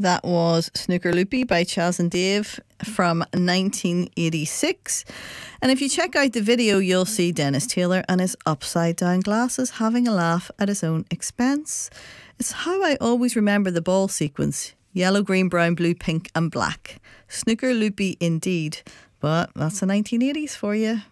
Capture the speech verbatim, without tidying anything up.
That was Snooker Loopy by Chas and Dave from nineteen eighty-six. And if you check out the video, you'll see Dennis Taylor and his upside down glasses having a laugh at his own expense. It's how I always remember the ball sequence. Yellow, green, brown, blue, pink and black. Snooker Loopy indeed. But that's the nineteen eighties for you.